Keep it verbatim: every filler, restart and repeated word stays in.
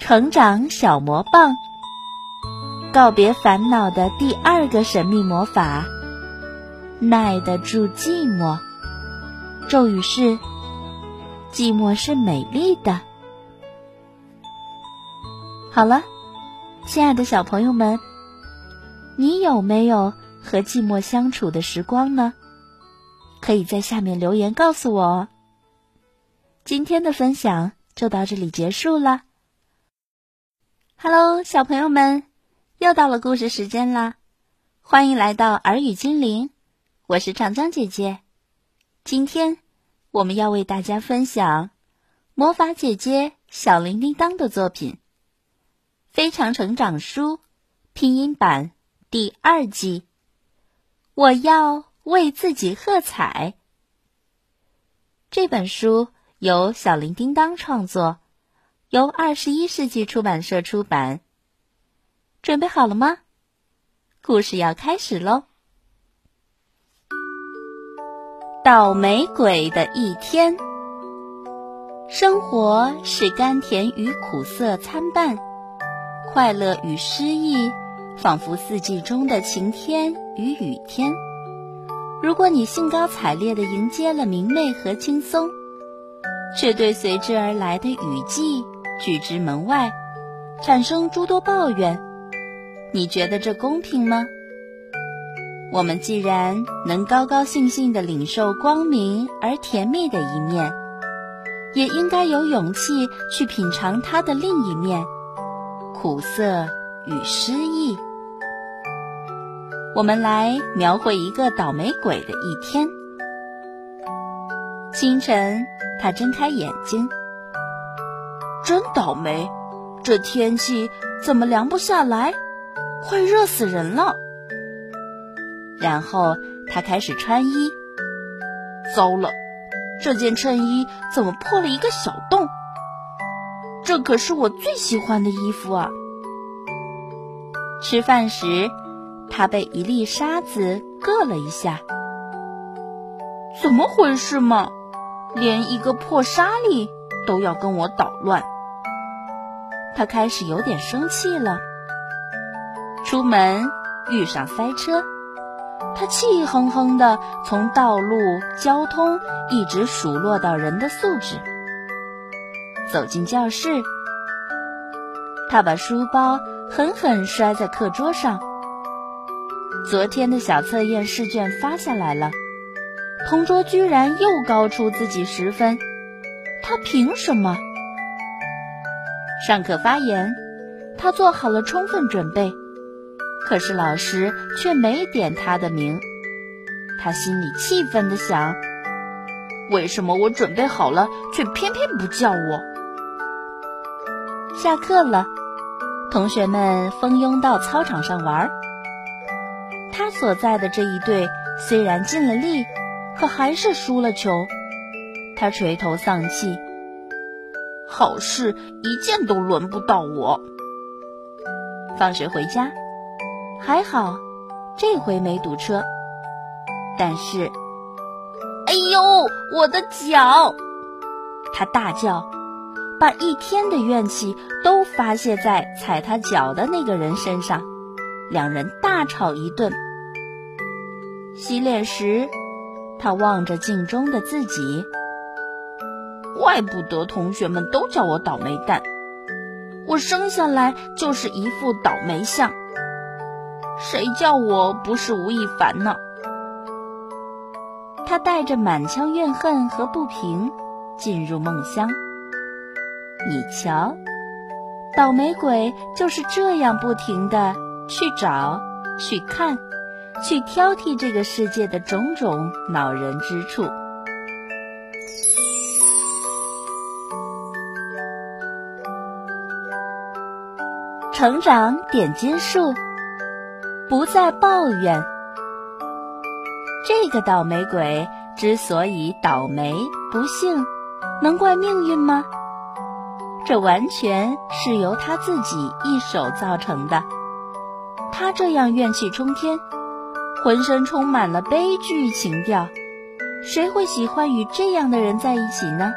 成长小魔棒，告别烦恼的第二个神秘魔法，耐得住寂寞。咒语是：寂寞是美丽的。好了，亲爱的小朋友们，你有没有和寂寞相处的时光呢？可以在下面留言告诉我哦。今天的分享就到这里结束了。Hello， 小朋友们，又到了故事时间啦！欢迎来到耳语精灵，我是长江姐姐。今天我们要为大家分享魔法姐姐小铃叮当的作品《非常成长书》拼音版第二季。我要为自己喝彩。这本书由小铃叮当创作，由二十一世纪出版社出版。准备好了吗？故事要开始喽！倒霉鬼的一天。生活是甘甜与苦涩参半，快乐与失意，仿佛四季中的晴天与雨天。如果你兴高采烈地迎接了明媚和轻松，却对随之而来的雨季拒之门外，产生诸多抱怨，你觉得这公平吗？我们既然能高高兴兴地领受光明而甜蜜的一面，也应该有勇气去品尝它的另一面，苦涩与失意。我们来描绘一个倒霉鬼的一天。清晨，他睁开眼睛，真倒霉，这天气怎么凉不下来，快热死人了。然后他开始穿衣，糟了，这件衬衣怎么破了一个小洞？这可是我最喜欢的衣服啊！吃饭时，他被一粒沙子硌了一下。怎么回事嘛？连一个破沙粒都要跟我捣乱。他开始有点生气了。出门遇上塞车，他气哼哼地从道路、交通一直数落到人的素质。走进教室，他把书包狠狠摔在课桌上。昨天的小测验试卷发下来了，同桌居然又高出自己十分，他凭什么？上课发言，他做好了充分准备，可是老师却没点他的名。他心里气愤地想，为什么我准备好了，却偏偏不叫我？下课了，同学们蜂拥到操场上玩。他所在的这一队虽然尽了力，可还是输了球。他垂头丧气，好事一件都轮不到我。放学回家，还好这回没堵车，但是哎呦，我的脚！他大叫，把一天的怨气都发泄在踩他脚的那个人身上，两人大吵一顿。洗脸时，他望着镜中的自己，怪不得同学们都叫我倒霉蛋，我生下来就是一副倒霉相，谁叫我不是吴亦凡呢？他带着满腔怨恨和不平进入梦乡。你瞧，倒霉鬼就是这样不停地去找、去看、去挑剔这个世界的种种恼人之处。成长点金术，不再抱怨。这个倒霉鬼之所以倒霉不幸，能怪命运吗？这完全是由他自己一手造成的。他这样怨气冲天，浑身充满了悲剧情调，谁会喜欢与这样的人在一起呢？